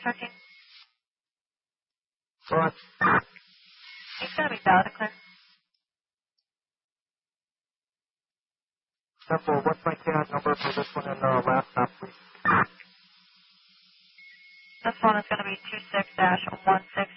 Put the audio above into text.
613. Go on. It's going to be valid and clear. Simple, what's my CAN number for this one and last stop, please? This one is going to be 26-16.